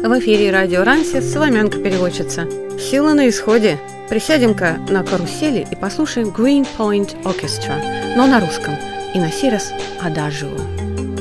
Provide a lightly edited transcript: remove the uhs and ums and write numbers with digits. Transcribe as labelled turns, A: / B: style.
A: В эфире радио Рансис, Соломянка-переводчица. Сила на исходе. Присядем-ка на карусели и послушаем Green Point Orchestra, но на русском, и на сей раз адажио.